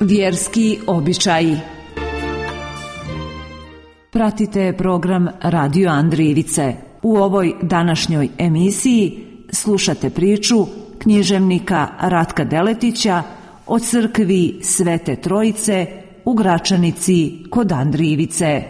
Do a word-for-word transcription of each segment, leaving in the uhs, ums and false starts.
Vjerski običaji. Pratite program Radio Andrijevice. U ovoj današnjoj emisiji slušate priču književnika Ratka Deletića o crkvi Svete Trojice u Gračanici kod Andrijevice.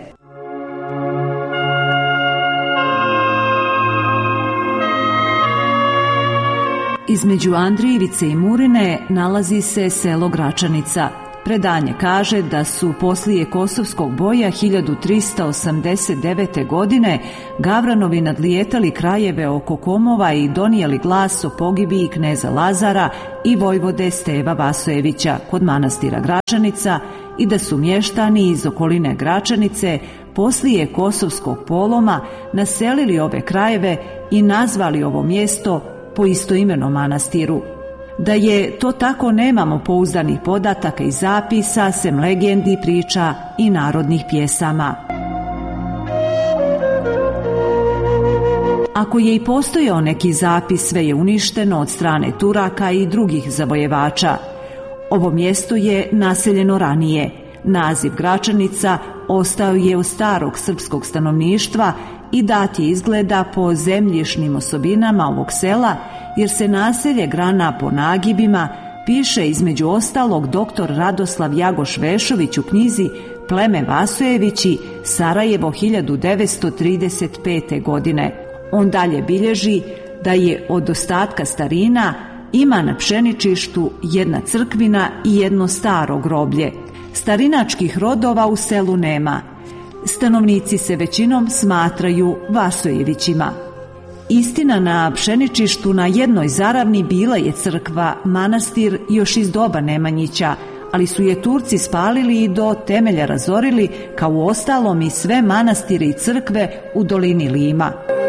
Između Andrijevice i Murine nalazi se selo Gračanica. Predanje kaže da su poslije Kosovskog boja hiljadu trista osamdeset devete. godine Gavranovi nadlijetali krajeve oko Komova i donijeli glas o pogibiji kneza Lazara i vojvode Steva Vasojevića kod manastira Gračanica i da su mještani iz okoline Gračanice poslije Kosovskog poloma naselili ove krajeve i nazvali ovo mjesto po istoimenom manastiru. Da je to tako nemamo pouzdanih podataka i zapisa, sem legendi, priča i narodnih pjesama. Ako je i postojao neki zapis, sve je uništeno od strane Turaka i drugih zavojevača. Ovo mjesto je naseljeno ranije. Naziv Gračanica ostao je od starog srpskog stanovništva i dat je izgleda po zemljišnim osobinama ovog sela, jer se naselje grana po nagibima, piše između ostalog doktor Radoslav Jagoš Vešović u knjizi Pleme Vasojevići, Sarajevo hiljadu devetsto trideset pete. godine. On dalje bilježi da je od ostatka starina ima na pšeničištu jedna crkvina i jedno staro groblje. Starinačkih rodova u selu nema. Stanovnici se većinom smatraju Vasojevićima. Istina, na pšeničištu na jednoj zaravni bila je crkva, manastir još iz doba Nemanjića, ali su je Turci spalili i do temelja razorili, kao u ostalom i sve manastire i crkve u dolini Lima.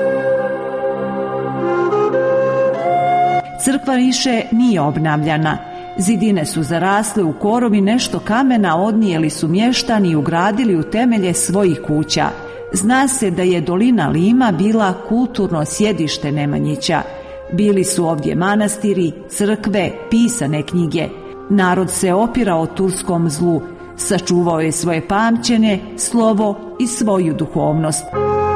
Crkva više nije obnavljana. Zidine su zarasle u korov i nešto kamena odnijeli su mještani i ugradili u temelje svojih kuća. Zna se da je dolina Lima bila kulturno sjedište Nemanjića. Bili su ovdje manastiri, crkve, pisane knjige. Narod se opirao turskom zlu, sačuvao je svoje pamćenje, slovo i svoju duhovnost.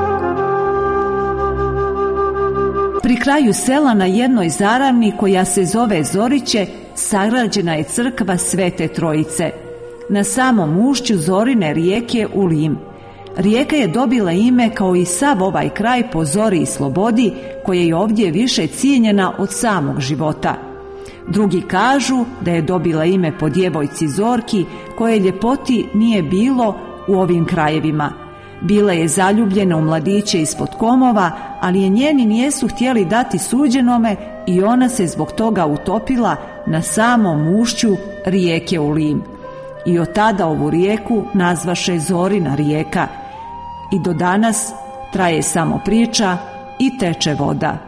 Pri kraju sela na jednoj zaravni koja se zove Zoriće sagrađena je crkva Svete Trojice. Na samom ušću Zorine rijeke u Lim. Rijeka je dobila ime kao i sav ovaj kraj po zori i slobodi, koja je ovdje više cijenjena od samog života. Drugi kažu da je dobila ime po djevojci Zorki, koje ljepoti nije bilo u ovim krajevima. Bila je zaljubljena u mladiće ispod Komova, ali je njeni nijesu htjeli dati suđenome i ona se zbog toga utopila na samom ušću rijeke u Lim. I od tada ovu rijeku nazvaše Zorina rijeka. I do danas traje samo priča i teče voda.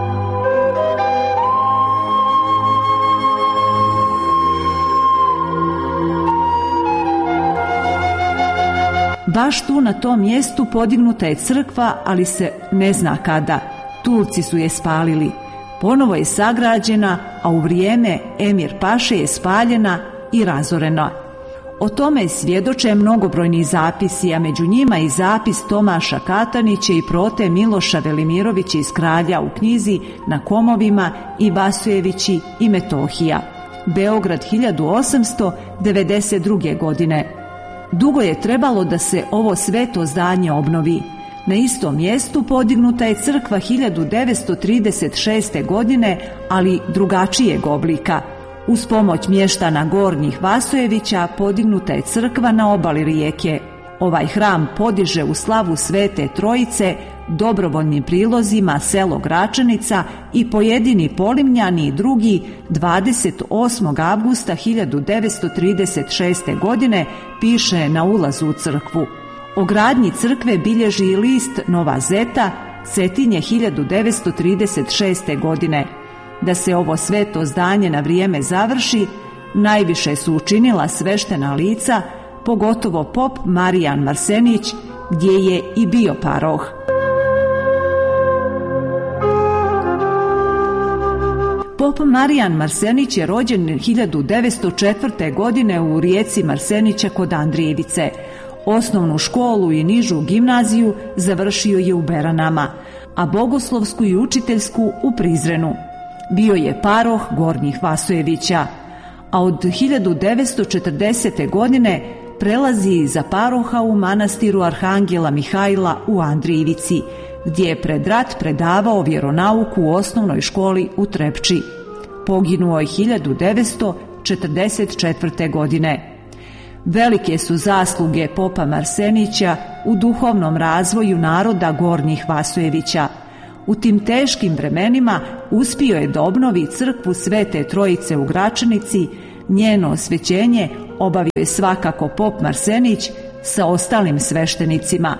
Baš tu na tom mjestu podignuta je crkva, ali se ne zna kada. Turci su je spalili. Ponovo je sagrađena, a u vrijeme Emir Paše je spaljena i razorena. O tome svjedoče mnogobrojni zapisi, a među njima i zapis Tomaša Katanića i Prote Miloša Velimirovića iz Kralja u knjizi Na Komovima i Vasojevići i Metohija. Beograd hiljadu osamsto devedeset druge. godine. Dugo je trebalo da se ovo sveto zdanje obnovi. Na istom mjestu podignuta je crkva hiljadu devetsto trideset šeste. godine, ali drugačijeg oblika. Uz pomoć mještana Gornjih Vasojevića podignuta je crkva na obali rijeke. Ovaj hram podiže u slavu Svete Trojice dobrovoljnim prilozima selo Gračanica i pojedini Polimljani i drugi dvadeset osmog avgusta hiljadu devetsto trideset šeste. godine piše na ulazu u crkvu. O gradnji crkve bilježi i list Nova Zeta, Cetinje hiljadu devetsto trideset šeste. godine. Da se ovo sveto zdanje na vrijeme završi, najviše su učinila sveštena lica, pogotovo pop Marijan Marsenić, gdje je i bio paroh. Pop Marijan Marsenić je rođen hiljadu devetsto četvrte. godine u Rijeci Marsenića kod Andrijevice. Osnovnu školu i nižu gimnaziju završio je u Beranama, a bogoslovsku i učiteljsku u Prizrenu. Bio je paroh Gornjih Vasojevića, a od hiljadu devetsto četrdesete. godine prelazi za paroha u manastiru Arhangela Mihajla u Andrijevici, gdje je pred rat predavao vjeronauku u osnovnoj školi u Trepči. Poginuo je hiljadu devetsto četrdeset četvrte. godine. Velike su zasluge popa Marsenića u duhovnom razvoju naroda Gornjih Vasojevića. U tim teškim vremenima uspio je da obnovi crkvu Svete Trojice u Gračanici. Njeno osvećenje obavio je svakako pop Marsenić sa ostalim sveštenicima.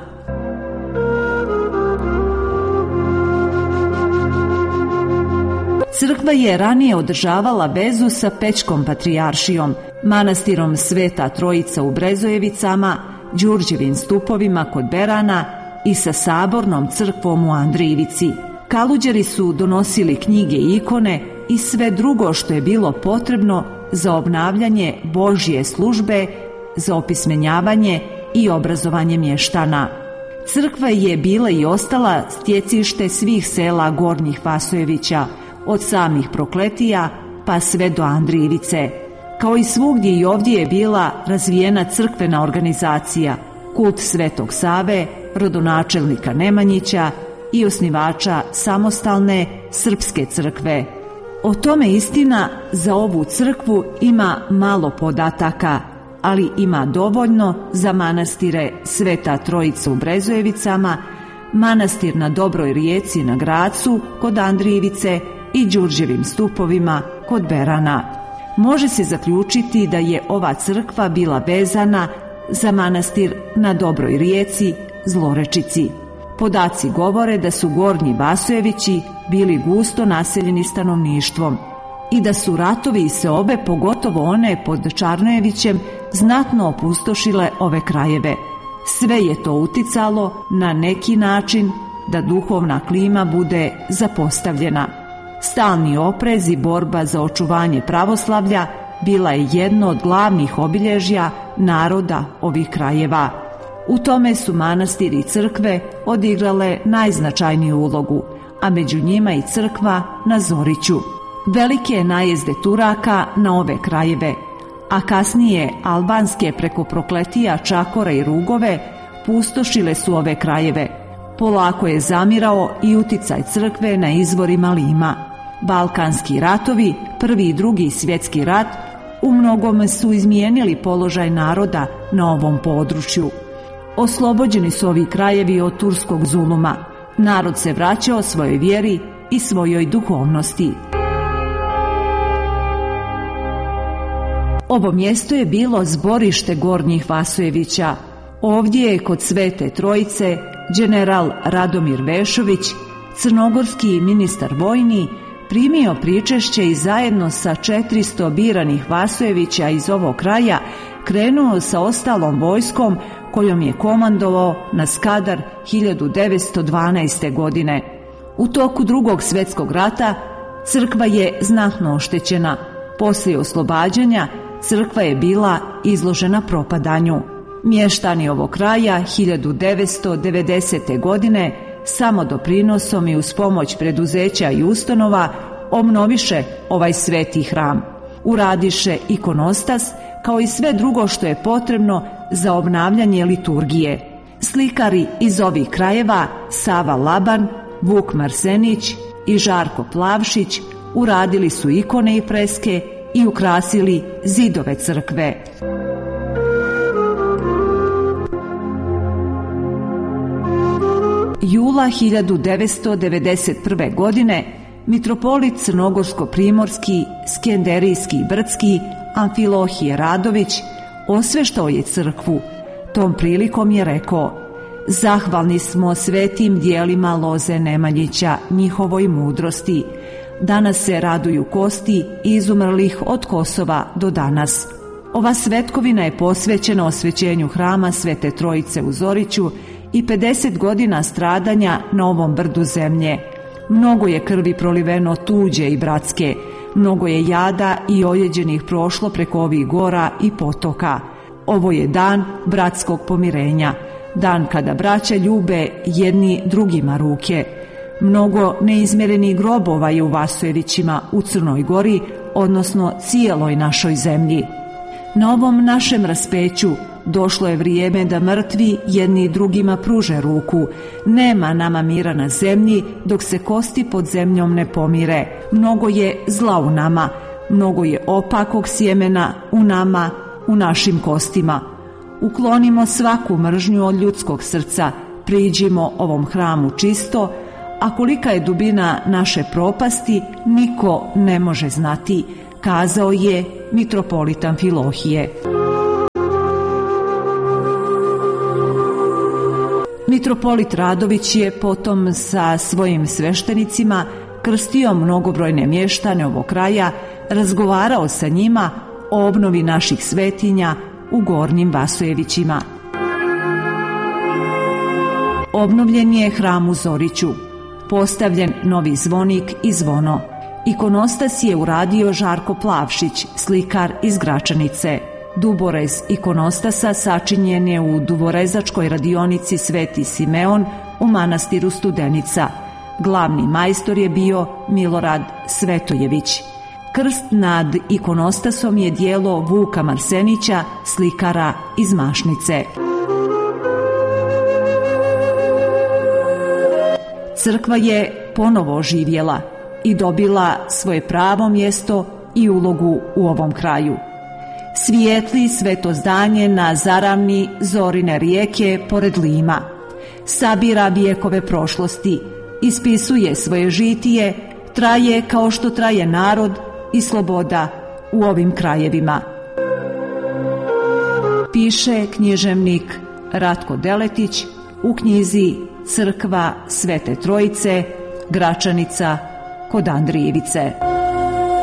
Crkva je ranije održavala vezu sa Pećkom patrijaršijom, manastirom Sveta Trojica u Brezojevicama, Đurđevim stupovima kod Berana i sa sabornom crkvom u Andrijevici. Kaluđeri su donosili knjige i ikone i sve drugo što je bilo potrebno za obnavljanje Božje službe, za opismenjavanje i obrazovanje mještana. Crkva je bila i ostala stjecište svih sela Gornjih Vasojevića, od samih Prokletija pa sve do Andrijevice. Kao i svugdje i ovdje je bila razvijena crkvena organizacija, kult Svetog Save, rodonačelnika Nemanjića i osnivača samostalne srpske crkve. O tome istina za ovu crkvu ima malo podataka, ali ima dovoljno za manastire Sveta Trojica u Brezojevicama, manastir na Dobroj Rijeci na Gracu kod Andrijevice i Đurđevim stupovima kod Berana. Može se zaključiti da je ova crkva bila vezana za manastir na Dobroj Rijeci, Zlorečici. Podaci govore da su Gornji Vasojevići bili gusto naseljeni stanovništvom i da su ratovi i seobe, pogotovo one pod Čarnojevićem, znatno opustošile ove krajeve. Sve je to uticalo na neki način da duhovna klima bude zapostavljena. Stalni oprez i borba za očuvanje pravoslavlja bila je jedno od glavnih obilježja naroda ovih krajeva. U tome su manastiri i crkve odigrale najznačajniju ulogu, a među njima i crkva na Zoriću. Velike najezde Turaka na ove krajeve, a kasnije albanske preko Prokletija, Čakora i Rugove, pustošile su ove krajeve. Polako je zamirao i uticaj crkve na izvorima Lima. Balkanski ratovi, prvi i drugi svjetski rat, u mnogome su izmijenili položaj naroda na ovom području. Oslobođeni su ovi krajevi od turskog zuluma. Narod se vraćao svojoj vjeri i svojoj duhovnosti. Ovo mjesto je bilo zborište Gornjih Vasojevića. Ovdje je kod Svete Trojice general Radomir Vešović, crnogorski ministar vojni, primio pričešće i zajedno sa četiristo biranih Vasojevića iz ovog kraja krenuo sa ostalom vojskom kojom je komandovao na Skadar hiljadu devetsto dvanaeste. godine. U toku Drugog svjetskog rata crkva je znatno oštećena. Poslije oslobađanja crkva je bila izložena propadanju. Mještani ovog kraja hiljadu devetsto devedesete. godine samo doprinosom i uz pomoć preduzeća i ustanova obnoviše ovaj sveti hram. Uradiše ikonostas kao i sve drugo što je potrebno za obnavljanje liturgije. Slikari iz ovih krajeva Sava Laban, Vuk Marsenić i Žarko Plavšić uradili su ikone i freske i ukrasili zidove crkve. Jula hiljadu devetsto devedeset prve. godine mitropolit crnogorsko-primorski, skenderijski i brdski Amfilohije Radović osveštao je crkvu. Tom prilikom je rekao: zahvalni smo svetim dijelima loze Nemanjića, njihovoj mudrosti. Danas se raduju kosti izumrlih od Kosova do danas. Ova svetkovina je posvećena osvećenju hrama Svete Trojice u Zoriću i pedeset godina stradanja na ovom brdu zemlje. Mnogo je krvi proliveno tuđe i bratske, mnogo je jada i ojeđenih prošlo preko ovih gora i potoka. Ovo je dan bratskog pomirenja, dan kada braća ljube jedni drugima ruke. Mnogo neizmjerenih grobova je u Vasojevićima u Crnoj Gori, odnosno cijeloj našoj zemlji. Na ovom našem raspeću došlo je vrijeme da mrtvi jedni drugima pruže ruku. Nema nama mira na zemlji dok se kosti pod zemljom ne pomire. Mnogo je zla u nama, mnogo je opakog sjemena u nama, u našim kostima. Uklonimo svaku mržnju od ljudskog srca, priđimo ovom hramu čisto, a kolika je dubina naše propasti niko ne može znati, kazao je mitropolita Amfilohije. Mitropolit Radović je potom sa svojim sveštenicima krstio mnogobrojne mještane ovog kraja, razgovarao sa njima o obnovi naših svetinja u Gornjim Vasojevićima. Obnovljen je hram u Zoriću, postavljen novi zvonik i zvono. Ikonostas je uradio Žarko Plavšić, slikar iz Gračanice. Duborez ikonostasa sačinjen je u duvorezačkoj radionici Sveti Simeon u manastiru Studenica. Glavni majstor je bio Milorad Svetojević. Krst nad ikonostasom je djelo Vuka Marsenića, slikara iz Mašnice. Crkva je ponovo oživjela i dobila svoje pravo mjesto i ulogu u ovom kraju. Svijetli sveto zdanje na zaravni zorine rijeke pored Lima. Sabira vijekove prošlosti, ispisuje svoje žitije, traje kao što traje narod i sloboda u ovim krajevima. Piše književnik Ratko Deletić u knjizi Crkva Svete Trojice, Gračanica kod Andrijevice.